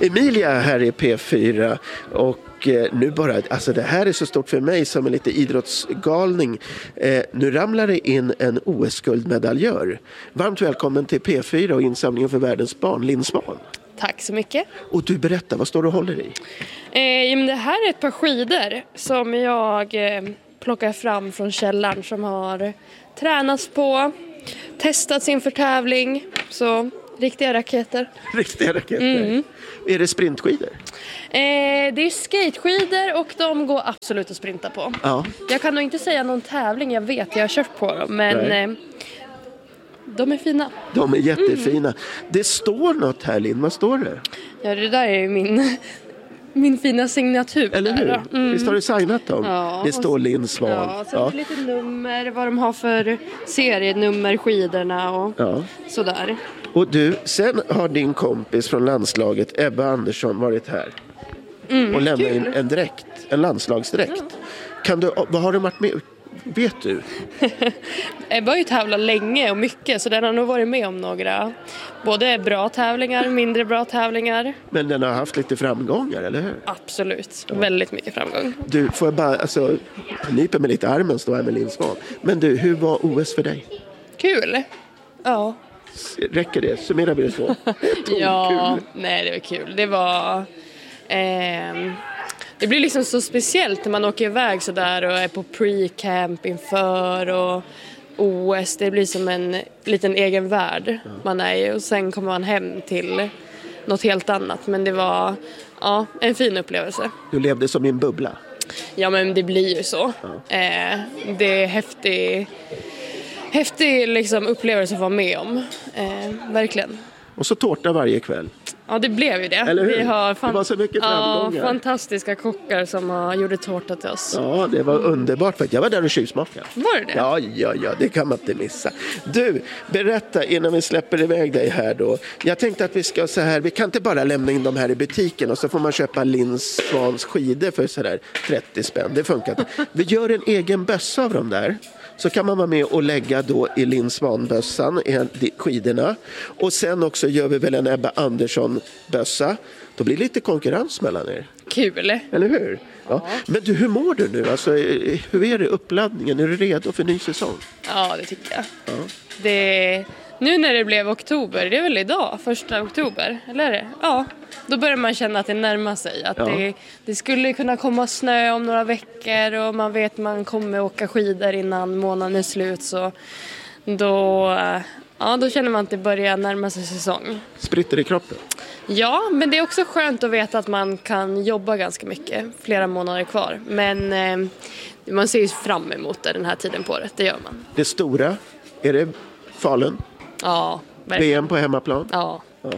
Emilia här i P4 och nu bara, alltså det här är så stort för mig som en lite idrottsgalning. Nu ramlar det in en OS-guldmedaljör. Varmt välkommen till P4 och insamlingen för världens barn, Linn Swahn. Tack så mycket. Och du berättar, vad står du och håller i? Men det här är ett par skidor som jag plockar fram från källaren som har tränats på, testats inför tävling. Så riktiga raketer. Riktiga raketer. Är det sprintskidor? Det är skateskidor och de går absolut att sprinta på. Ja. Jag kan nog inte säga någon tävling, jag vet, jag har kört på dem. Men de är fina. De är jättefina. Det står något här, Linn. Vad står det? Ja, det där är ju min fina signatur. Eller hur? Där. Visst har du signat dem? Ja. Det står Linn Swahn. Ja, så lite nummer, vad de har för serienummer, skidorna och sådär. Och du, sen har din kompis från landslaget, Ebba Andersson, varit här. Och lämnat in en dräkt, en landslagsdräkt. Ja. Vad har du varit med? Vet du? Ebba har ju tävlat länge och mycket, så den har nog varit med om några både bra tävlingar, mindre bra tävlingar. Men den har haft lite framgångar, eller hur? Absolut, väldigt mycket framgång. Du, får jag bara, alltså, nyper med lite armen, står här med Linn Swahn. Men du, hur var OS för dig? Kul, ja. Räcker det? Summera blir det så. Ja, nej, det var kul. Det var... det blir liksom så speciellt när man åker iväg så där och är på pre-camp inför och OS. Det blir som en liten egen värld man är i, och sen kommer man hem till något helt annat. Men det var en fin upplevelse. Du levde som i en bubbla. Ja, men det blir ju så. Det är häftig liksom upplevelse att vara med om. Verkligen. Och så tårta varje kväll. Ja, det blev ju det. Eller hur? Vi har det var så mycket framgångar. Fantastiska kockar som gjorde tårta till oss. Ja, det var underbart. För jag var där och tjuvsmakade. Var det det? Ja, det kan man inte missa. Du, berätta innan vi släpper iväg dig här då. Jag tänkte att vi ska så här, vi kan inte bara lämna in dem här i butiken och så får man köpa Linn Swahns skidor för så där 30 spänn. Det funkar inte. Vi gör en egen bössa av dem där. Så kan man vara med och lägga då i Linn Swahn-bössan i skidorna. Och sen också gör vi väl en Ebba Andersson-bössa. Då blir det lite konkurrens mellan er. Kul. Eller hur? Ja. Men du, hur mår du nu? Alltså, hur är det uppladdningen? Är du redo för ny säsong? Ja, det tycker jag. Ja. Nu när det blev oktober, det är väl idag, 1 oktober, eller är det? Ja, då börjar man känna att det närmar sig. Att det skulle kunna komma snö om några veckor och man vet att man kommer åka skidor innan månaden är slut. Så då känner man att det börjar närma sig säsong. Spritter i kroppen? Ja, men det är också skönt att veta att man kan jobba ganska mycket, flera månader kvar. Men man ser ju fram emot det den här tiden på året, det gör man. Det stora, är det Falun? Ja, verkligen. VM på hemmaplan? Ja.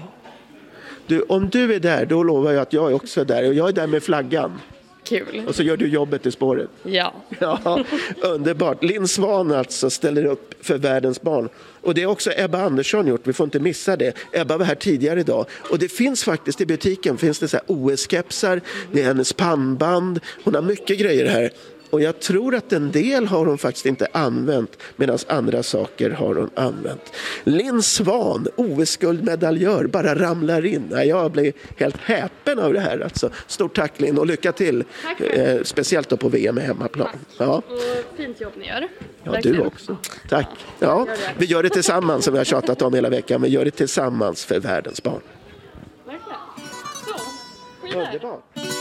Du, om du är där, då lovar jag att jag är också där. Och jag är där med flaggan. Kul. Och så gör du jobbet i spåret. Ja. Ja, underbart. Linn Swahn alltså ställer upp för världens barn. Och det är också Ebba Andersson gjort, vi får inte missa det. Ebba var här tidigare idag. Och det finns faktiskt i butiken, finns det så här OS-kepsar, det är hennes pannband. Hon har mycket grejer här. Och jag tror att en del har hon faktiskt inte använt, medan andra saker har hon använt. Linn Swahn, OS-guldmedaljör, bara ramlar in. Jag blir helt häpen av det här. Alltså. Stort tack Linn och lycka till. Speciellt då på VM i hemmaplan. Ja. Och fint jobb ni gör. Ja, verkligen. Du också. Tack. Ja, vi gör det tillsammans som vi har tjatat om hela veckan. Vi gör det tillsammans för världens barn. Verkligen. Så, underbart.